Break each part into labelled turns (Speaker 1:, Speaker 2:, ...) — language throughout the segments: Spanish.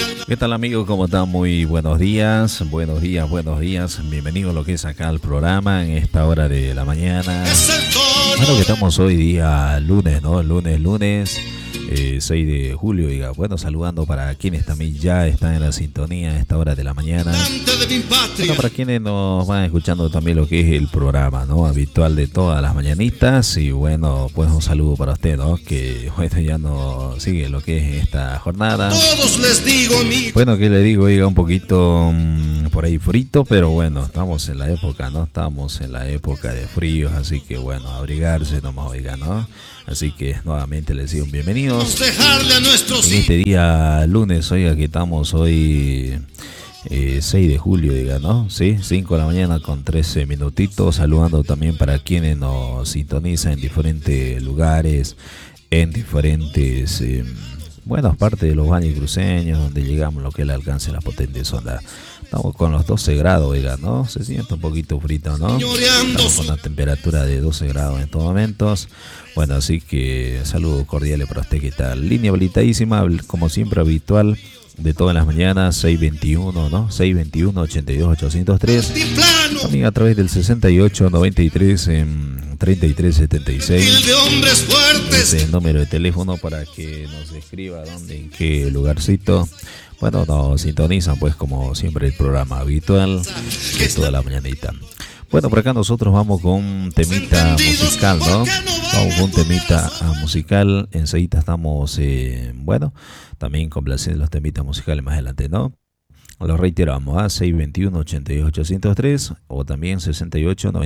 Speaker 1: ¿Qué tal amigos? ¿Cómo están? Muy buenos días, buenos días, buenos días. Bienvenido a lo que es acá al programa en esta hora de la mañana. Bueno, que estamos hoy día lunes, ¿no? Lunes 6 de julio. Diga, bueno, saludando para quienes también ya están en la sintonía a esta hora de la mañana. Bueno, para quienes nos van escuchando también lo que es el programa, ¿no? Habitual de todas las mañanitas. Y bueno, pues un saludo para usted, ¿no? Que bueno, ya no sigue lo que es esta jornada.
Speaker 2: Todos les digo,
Speaker 1: bueno, que le digo, oiga, un poquito por ahí frito, pero bueno, estamos en la época, ¿no? Estamos en la época de fríos, así que bueno, abrigarse nomás, oiga, ¿no? Así que nuevamente les digo bienvenidos en este día lunes, oiga, que estamos hoy 6 de julio, diga, ¿no? Sí, 5 de la mañana con 13 minutitos, saludando también para quienes nos sintonizan en diferentes lugares, en diferentes buenas partes de los valles cruceños, donde llegamos lo que es el alcance de las potentes ondas. Estamos con los 12 grados, oiga, ¿no? Se siente un poquito frito, ¿no? Estamos con una temperatura de 12 grados en estos momentos. Bueno, así que saludos cordiales para usted que está. Línea habilitadísima, como siempre habitual, de todas las mañanas, 621, ¿no? 621-82-803. También a través del 6893 en 3376. Ese es el número de teléfono para que nos escriba dónde, en qué lugarcito. Bueno, nos sintonizan pues como siempre el programa habitual de toda la mañanita. Bueno, por acá nosotros vamos con un temita musical, ¿no? Vamos con un temita musical. Enseguida estamos, bueno, también complaciendo los temitas musicales más adelante, ¿no? Lo reiteramos, a 621-82-803 o también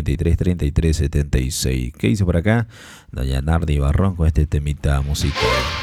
Speaker 1: 68-93-33-76. ¿Qué dice por acá? Doña Nardi Barrón con este temita musical.